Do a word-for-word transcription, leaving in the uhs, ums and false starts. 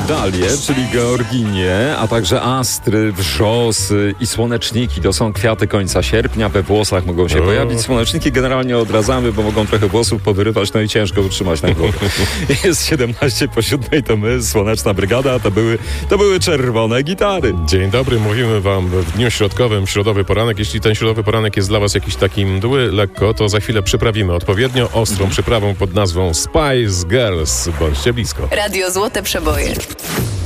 dalie, czyli georginie, a także astry, wrzosy i słoneczniki. To są kwiaty końca sierpnia. We włosach mogą się O. pojawić. Słoneczniki generalnie odradzamy, bo mogą trochę włosów powyrywać, no i ciężko utrzymać na głowie. Jest siedemnaście po siódmej, to my, Słoneczna Brygada, to były, to były czerwone gitary. Dzień dobry, mówimy wam w dniu środkowym, środowy poranek. Jeśli ten środowy poranek jest dla was jakiś taki mdły, lekko, to za chwilę przyprawimy odpowiednio ostrą przyprawą pod nazwą Spice Girls. Bądźcie blisko. Radio Złote Przeboje.